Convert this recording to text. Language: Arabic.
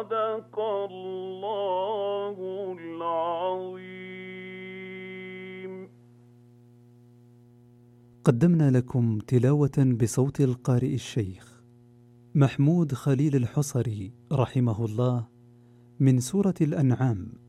صدق الله العظيم. قدمنا لكم تلاوة بصوت القارئ الشيخ محمود خليل الحصري رحمه الله من سورة الأنعام